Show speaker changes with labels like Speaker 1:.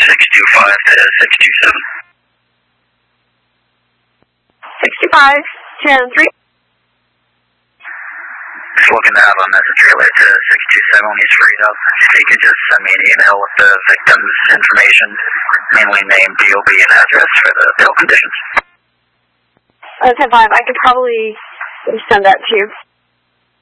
Speaker 1: 625 to 627.
Speaker 2: 625, 10-3.
Speaker 1: Just looking to have a message relay to 627 when he's freed up. If he could just send me an email with the victim's information, mainly name, DOB, and address for the bail conditions.
Speaker 2: 10-5, I could probably send that to you.